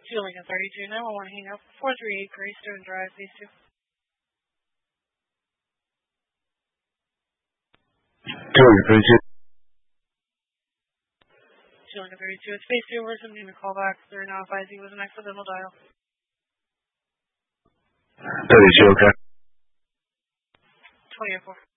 Julian 32, 911, hang up. 438 Greystone Drive, phase 2. Julian 32. Julian 32, it's phase 2. We're sending a call back. They're now advising it was an accidental dial. 32, okay. 2004.